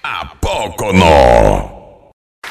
¿A poco no?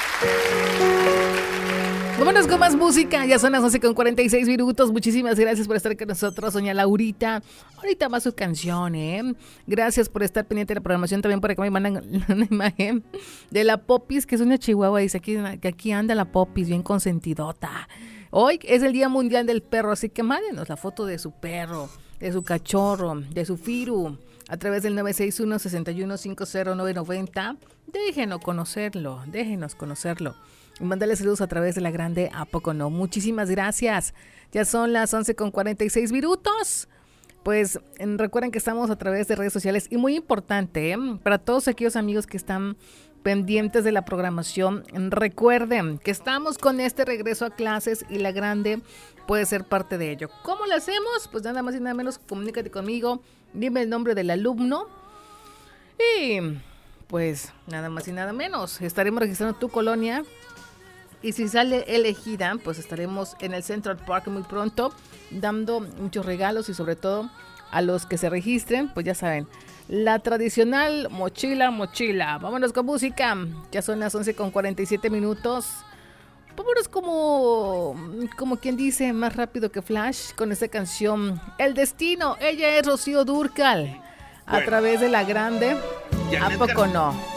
Vámonos con más música, ya son las 11:46 minutos. Muchísimas gracias por estar con nosotros, doña Laurita. Ahorita más su canción, Gracias por estar pendiente de la programación. También por acá me mandan una imagen de la Popis, que es una chihuahua. Dice que aquí anda la Popis, bien consentidota. Hoy es el Día Mundial del Perro, así que mándenos la foto de su perro, de su cachorro, de su firu, a través del 961-6150-990. Déjenos conocerlo. Y mándale saludos a través de la grande ¿A poco no? Muchísimas gracias. Ya son las 11:46 minutos. Pues recuerden que estamos a través de redes sociales y muy importante, para todos aquellos amigos que están pendientes de la programación, recuerden que estamos con este regreso a clases y la grande puede ser parte de ello. ¿Cómo lo hacemos? Pues nada más y nada menos, comunícate conmigo, dime el nombre del alumno y pues nada más y nada menos, estaremos registrando tu colonia. Y si sale elegida, pues estaremos en el Central Park muy pronto, dando muchos regalos y sobre todo a los que se registren, pues ya saben, la tradicional mochila. Vámonos con música, ya son las 11:47 minutos. Vámonos como quien dice, más rápido que Flash, con esta canción, El Destino. Ella es Rocío Dúrcal, a través de la grande, ¿A poco no?